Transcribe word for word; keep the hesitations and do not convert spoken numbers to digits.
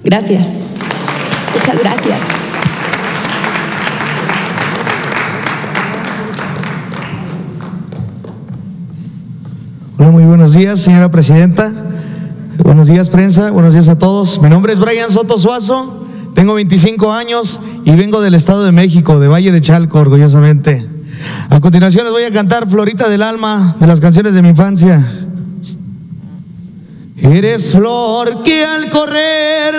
Gracias. Muchas gracias. Hola, muy buenos días, señora presidenta. Buenos días, prensa. Buenos días a todos. Mi nombre es Brian Soto Suazo, tengo veinticinco años y vengo del Estado de México, de Valle de Chalco, orgullosamente. A continuación les voy a cantar Florita del Alma, de las canciones de mi infancia. Eres flor que al correr